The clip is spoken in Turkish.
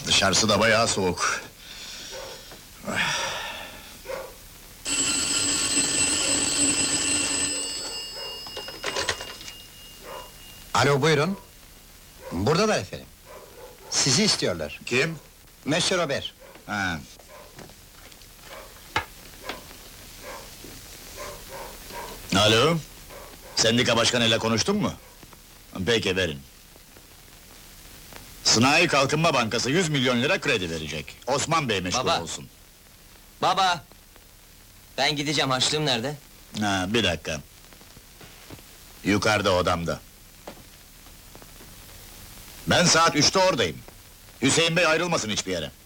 Dışarısı da bayağı soğuk. Alo, buyurun. Buradalar efendim. Sizi istiyorlar. Kim? Monsieur Robert. Ha. Alo? Sendika başkanıyla konuştun mu? Peki, verin. Sınai Kalkınma Bankası 100 milyon lira kredi verecek. Osman Bey meşgul Baba! olsun. Baba! Ben gideceğim, harçlığım nerede? Ha, bir dakika. Yukarıda odamda. Ben saat 3'te oradayım. Hüseyin Bey ayrılmasın hiçbir yere.